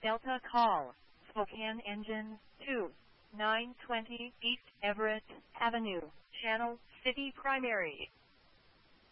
Delta call, Spokane Engine 2, 920 East Everett Avenue, Channel City Primary.